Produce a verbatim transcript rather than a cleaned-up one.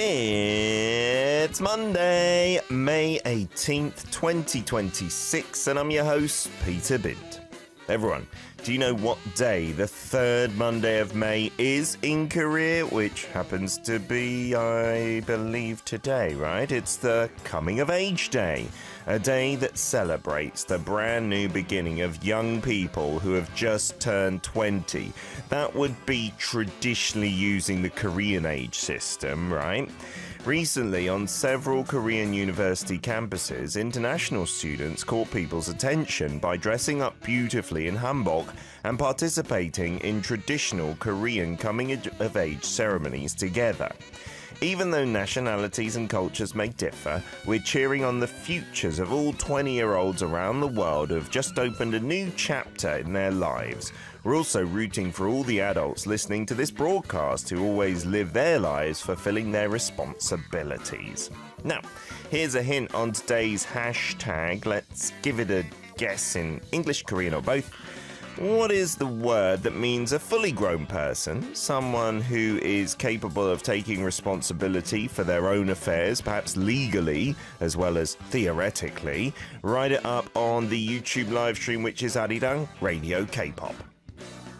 It's Monday, May eighteenth, twenty twenty-six, and I'm your host, Peter Bint. Everyone, do you know what day the third Monday of May is in Korea? Which happens to be, I believe, today, right? It's the Coming of Age Day, a day that celebrates the brand new beginning of young people who have just turned twenty. That would be traditionally using the Korean age system, right? Recently, on several Korean university campuses, international students caught people's attention by dressing up beautifully in hanbok and participating in traditional Korean coming-of-age ceremonies together. Even though nationalities and cultures may differ, we're cheering on the futures of all twenty-year-olds around the world who have just opened a new chapter in their lives. We're also rooting for all the adults listening to this broadcast who always live their lives fulfilling their responsibilities. Now, here's a hint on today's hashtag. Let's give it a guess in English, Korean, or both. What is the word that means a fully grown person, someone who is capable of taking responsibility for their own affairs, perhaps legally as well as theoretically? Write it up on the YouTube live stream, which is Arirang Radio K-pop.